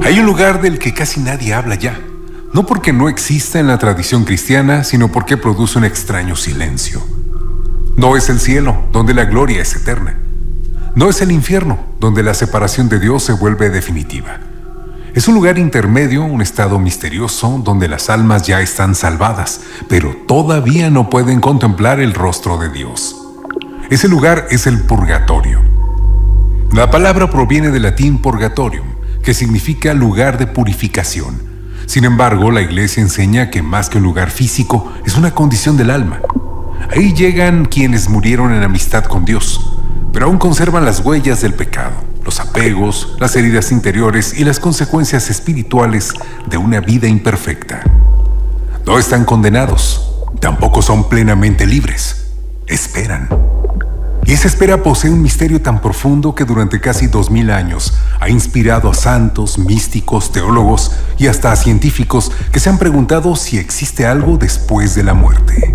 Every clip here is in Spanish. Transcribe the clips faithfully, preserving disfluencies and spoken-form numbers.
Hay un lugar del que casi nadie habla ya, no porque no exista en la tradición cristiana, sino porque produce un extraño silencio. No es el cielo, donde la gloria es eterna. No es el infierno, donde la separación de Dios se vuelve definitiva. Es un lugar intermedio, un estado misterioso, donde las almas ya están salvadas, pero todavía no pueden contemplar el rostro de Dios. Ese lugar es el purgatorio. La palabra proviene del latín purgatorium, que significa lugar de purificación. Sin embargo, la Iglesia enseña que más que un lugar físico, es una condición del alma. Ahí llegan quienes murieron en amistad con Dios, pero aún conservan las huellas del pecado, los apegos, las heridas interiores y las consecuencias espirituales de una vida imperfecta. No están condenados, tampoco son plenamente libres. Esperan. Y esa espera posee un misterio tan profundo que durante casi dos mil años ha inspirado a santos, místicos, teólogos y hasta a científicos que se han preguntado si existe algo después de la muerte.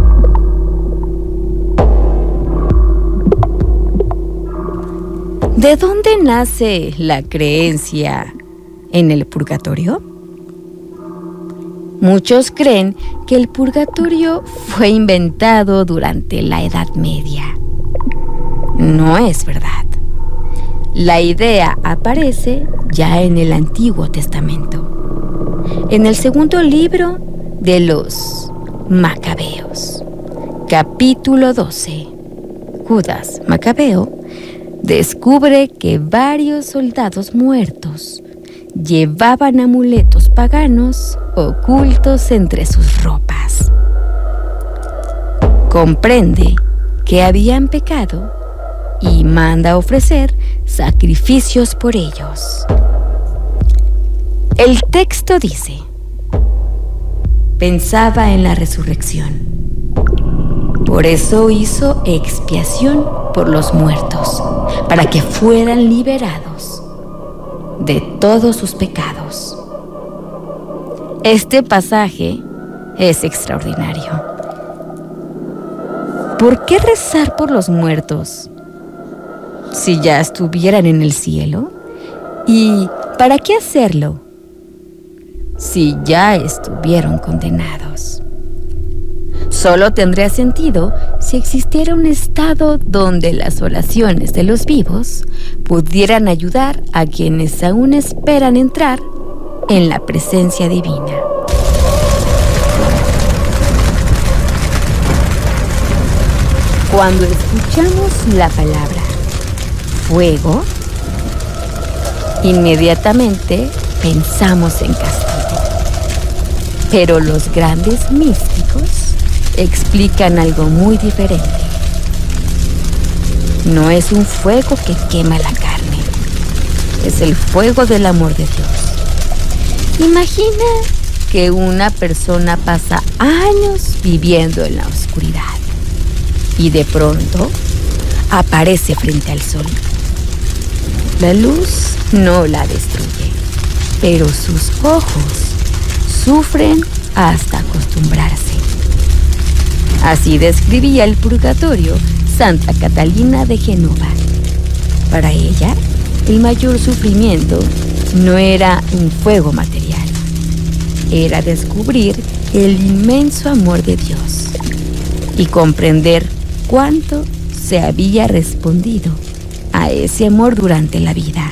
¿De dónde nace la creencia en el purgatorio? Muchos creen que el purgatorio fue inventado durante la Edad Media. No es verdad. La idea aparece ya en el Antiguo Testamento, en el segundo libro de los Macabeos, capítulo doce. Judas Macabeo descubre que varios soldados muertos llevaban amuletos paganos ocultos entre sus ropas. Comprende que habían pecado y manda ofrecer sacrificios por ellos. El texto dice: pensaba en la resurrección. Por eso hizo expiación por los muertos, para que fueran liberados de todos sus pecados. Este pasaje es extraordinario. ¿Por qué rezar por los muertos si ya estuvieran en el cielo? ¿Y para qué hacerlo si ya estuvieron condenados? Solo tendría sentido si existiera un estado donde las oraciones de los vivos pudieran ayudar a quienes aún esperan entrar en la presencia divina. Cuando escuchamos la palabra fuego, inmediatamente pensamos en castigo. Pero los grandes místicos explican algo muy diferente. No es un fuego que quema la carne, es el fuego del amor de Dios. Imagina que una persona pasa años viviendo en la oscuridad y de pronto aparece frente al sol. La luz no la destruye, pero sus ojos sufren hasta acostumbrarse. Así describía el purgatorio Santa Catalina de Genova. Para ella, el mayor sufrimiento no era un fuego material, era descubrir el inmenso amor de Dios y comprender cuánto se había respondido a ese amor durante la vida.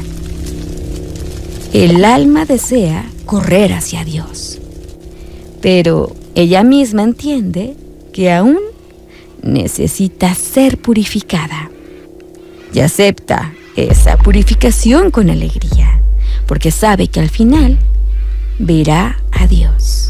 El alma desea correr hacia Dios, pero ella misma entiende que aún necesita ser purificada y acepta esa purificación con alegría, porque sabe que al final verá a Dios.